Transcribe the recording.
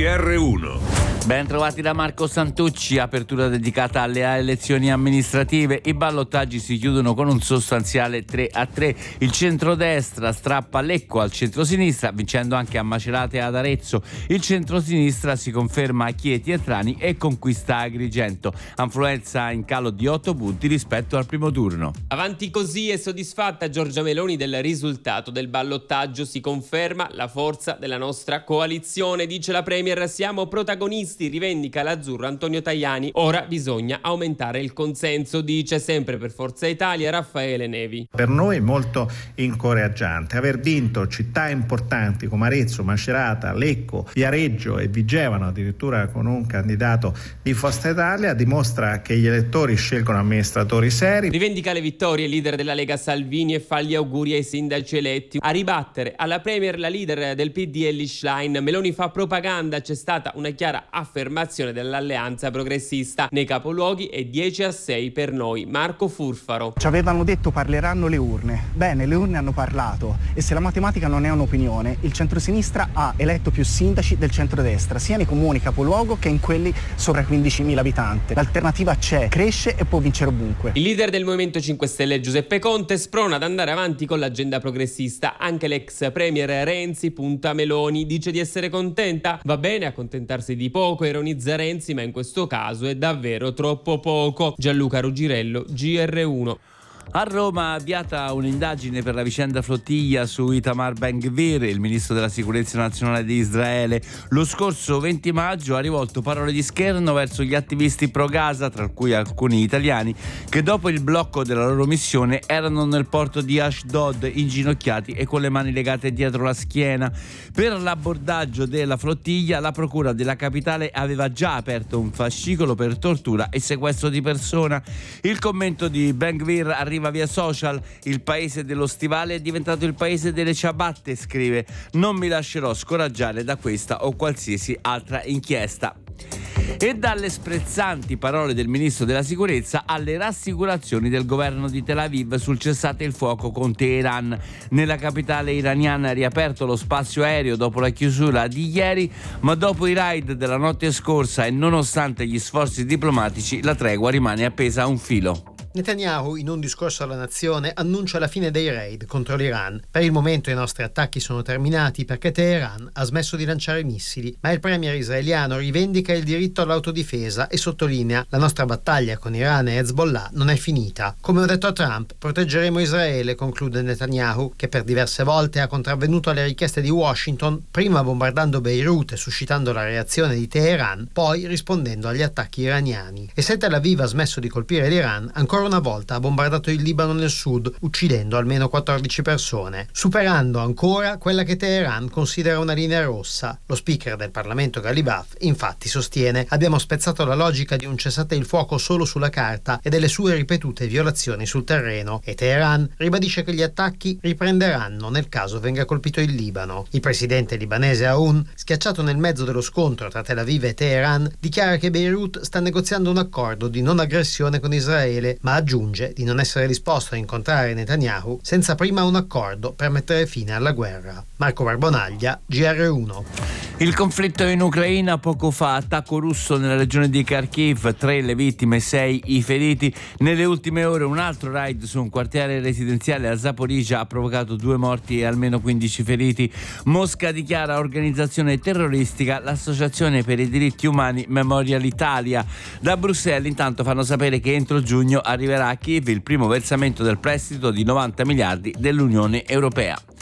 GR1. Ben trovati da Marco Santucci, apertura dedicata alle elezioni amministrative. I ballottaggi si chiudono con un sostanziale 3-3. Il centrodestra strappa Lecco al centrosinistra, vincendo anche a Macerata e ad Arezzo. Il centrosinistra si conferma a Chieti e Trani e conquista Agrigento. Affluenza in calo di 8 punti rispetto al primo turno. Avanti così è soddisfatta Giorgia Meloni del risultato del ballottaggio. Si conferma la forza della nostra coalizione, dice la Premier. Siamo protagonisti, rivendica l'azzurro Antonio Tajani. Ora bisogna aumentare il consenso, dice sempre per Forza Italia Raffaele Nevi. Per noi è molto incoraggiante aver vinto città importanti come Arezzo, Macerata, Lecco, Viareggio e Vigevano, addirittura con un candidato di Forza Italia, dimostra che gli elettori scelgono amministratori seri. Rivendica le vittorie il leader della Lega Salvini e fa gli auguri ai sindaci eletti. A ribattere alla Premier la leader del PD Elly Schlein. Meloni fa propaganda, c'è stata una chiara affermazione dell'alleanza progressista. Nei capoluoghi è 10-6 per noi. Marco Furfaro. Ci avevano detto parleranno le urne. Bene, le urne hanno parlato e se la matematica non è un'opinione, il centrosinistra ha eletto più sindaci del centrodestra, sia nei comuni capoluogo che in quelli sopra i 15.000 abitanti. L'alternativa c'è, cresce e può vincere ovunque. Il leader del Movimento 5 Stelle Giuseppe Conte sprona ad andare avanti con l'agenda progressista. Anche l'ex premier Renzi punta Meloni, dice di essere contenta. Va bene accontentarsi di poco, ironizza Renzi, ma in questo caso è davvero troppo poco. Gianluca Ruggirello, GR1. A Roma è avviata un'indagine per la vicenda Flotilla su Itamar Ben-Gvir, il ministro della sicurezza nazionale di Israele. Lo scorso 20 maggio ha rivolto parole di scherno verso gli attivisti pro-Gaza, tra cui alcuni italiani, che dopo il blocco della loro missione erano nel porto di Ashdod inginocchiati e con le mani legate dietro la schiena. Per l'abbordaggio della flottiglia, la procura della capitale aveva già aperto un fascicolo per tortura e sequestro di persona. Il commento di Ben-Gvir arriva via social. Il paese dello stivale è diventato il paese delle ciabatte, scrive. Non mi lascerò scoraggiare da questa o qualsiasi altra inchiesta. E dalle sprezzanti parole del ministro della sicurezza alle rassicurazioni del governo di Tel Aviv sul cessate il fuoco con Teheran. Nella capitale iraniana è riaperto lo spazio aereo dopo la chiusura di ieri, ma dopo i raid della notte scorsa e nonostante gli sforzi diplomatici la tregua rimane appesa a un filo. Netanyahu, in un discorso alla nazione, annuncia la fine dei raid contro l'Iran. Per il momento i nostri attacchi sono terminati perché Teheran ha smesso di lanciare missili, ma il premier israeliano rivendica il diritto all'autodifesa e sottolinea: la nostra battaglia con Iran e Hezbollah non è finita. Come ho detto a Trump, proteggeremo Israele, conclude Netanyahu, che per diverse volte ha contravvenuto alle richieste di Washington, prima bombardando Beirut e suscitando la reazione di Teheran, poi rispondendo agli attacchi iraniani. E se Tel Aviv ha smesso di colpire l'Iran, ancora una volta ha bombardato il Libano nel sud, uccidendo almeno 14 persone, superando ancora quella che Teheran considera una linea rossa. Lo speaker del Parlamento Ghalibaf infatti sostiene: abbiamo spezzato la logica di un cessate il fuoco solo sulla carta e delle sue ripetute violazioni sul terreno, e Teheran ribadisce che gli attacchi riprenderanno nel caso venga colpito il Libano. Il presidente libanese Aoun, schiacciato nel mezzo dello scontro tra Tel Aviv e Teheran, dichiara che Beirut sta negoziando un accordo di non aggressione con Israele, ma aggiunge di non essere disposto a incontrare Netanyahu senza prima un accordo per mettere fine alla guerra. Marco Barbonaglia, GR1. Il conflitto in Ucraina, poco fa attacco russo nella regione di Kharkiv, 3 le vittime, 6 i feriti. Nelle ultime ore un altro raid su un quartiere residenziale a Zaporizhzhia ha provocato 2 morti e almeno 15 feriti. Mosca dichiara organizzazione terroristica l'associazione per i diritti umani Memorial Italia. Da Bruxelles intanto fanno sapere che entro giugno arriverà a Kiev il primo versamento del prestito di 90 miliardi dell'Unione Europea.